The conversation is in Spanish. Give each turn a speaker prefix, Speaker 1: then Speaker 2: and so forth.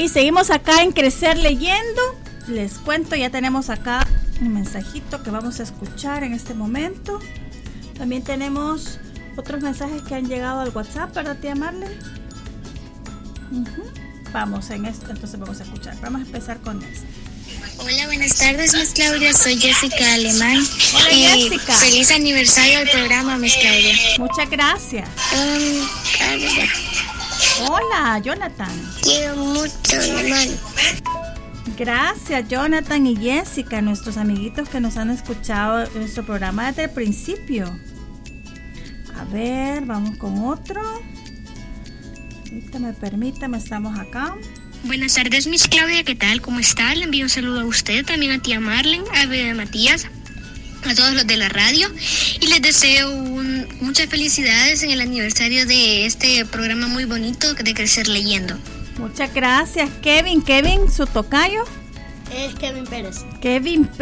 Speaker 1: Y seguimos acá en Crecer Leyendo. Les cuento, ya tenemos acá un mensajito que vamos a escuchar en este momento. También tenemos otros mensajes que han llegado al WhatsApp, ¿verdad, tía Marlene? Vamos en esto, entonces vamos a escuchar. Vamos a empezar con esto.
Speaker 2: Hola, buenas tardes, Miss Claudia. Soy Jessica Alemán.
Speaker 1: Hola, Jessica.
Speaker 2: Feliz aniversario al programa, Miss Claudia.
Speaker 1: Muchas gracias. Hola, Jonathan.
Speaker 2: Quiero mucho, Alemán.
Speaker 1: Gracias, Jonathan y Jessica, nuestros amiguitos que nos han escuchado en nuestro programa desde el principio. A ver, vamos con otro. Permítame, estamos acá.
Speaker 2: Buenas tardes, Miss Claudia. ¿Qué tal? ¿Cómo está? Le envío un saludo a usted, también a tía Marlene, a bebé Matías, a todos los de la radio. Y les deseo muchas felicidades en el aniversario de este programa muy bonito de Crecer Leyendo.
Speaker 1: Muchas gracias, Kevin, su tocayo.
Speaker 3: Es Kevin Pérez.
Speaker 1: Kevin